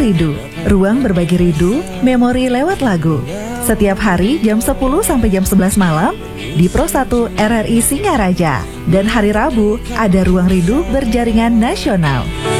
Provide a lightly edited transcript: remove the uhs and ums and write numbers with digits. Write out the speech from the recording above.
Rindu, ruang berbagi rindu, memori lewat lagu. Setiap hari jam 10 sampai jam 11 malam di Pro 1 RRI Singaraja. Dan hari Rabu ada Ruang Rindu berjaringan nasional.